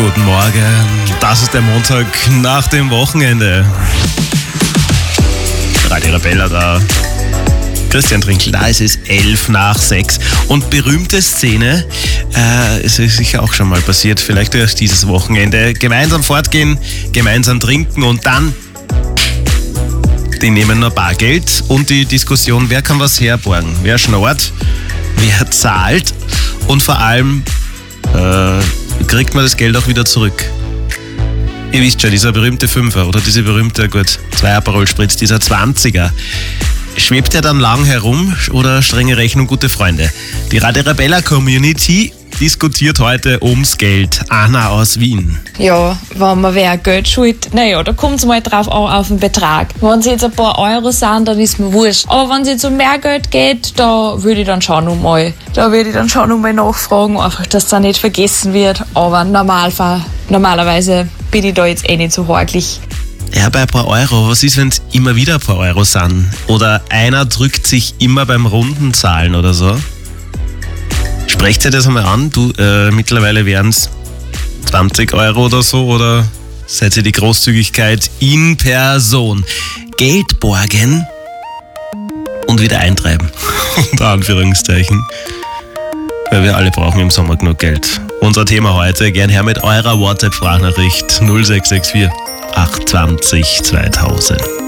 Guten Morgen, das ist der Montag nach dem Wochenende. Radio Arabella da. Christian Trinkl da, es ist 5:11. Und berühmte Szene, es ist sicher auch schon mal passiert, vielleicht erst dieses Wochenende. Gemeinsam fortgehen, gemeinsam trinken und dann, die nehmen nur Bargeld und die Diskussion, wer kann was herborgen, wer schnort, wer zahlt und vor allem kriegt man das Geld auch wieder zurück. Ihr wisst schon, dieser berühmte Fünfer oder diese berühmte, gut, 2 Aperol Spritz, dieser 20er. Schwebt er dann lang herum oder strenge Rechnung, gute Freunde? Die Radio Arabella Community diskutiert heute ums Geld. Anna aus Wien. Ja, wenn man wer Geld schuldet, naja, da kommt es mal drauf an, auf den Betrag. Wenn es jetzt ein paar Euro sind, dann ist mir wurscht. Aber wenn es jetzt um mehr Geld geht, da würde ich dann schon nochmal nachfragen, einfach, dass das nicht vergessen wird. Aber normalerweise bin ich da jetzt nicht so hakelig. Ja, bei ein paar Euro. Was ist, wenn es immer wieder ein paar Euro sind? Oder einer drückt sich immer beim Rundenzahlen oder so? Sprecht ihr das einmal an? Du, mittlerweile wären es 20 Euro oder so, oder seid ihr die Großzügigkeit in Person? Geld borgen und wieder eintreiben. Unter Anführungszeichen. Weil wir alle brauchen im Sommer genug Geld. Unser Thema heute, gern her mit eurer WhatsApp-Sprachnachricht 0664 820 2000.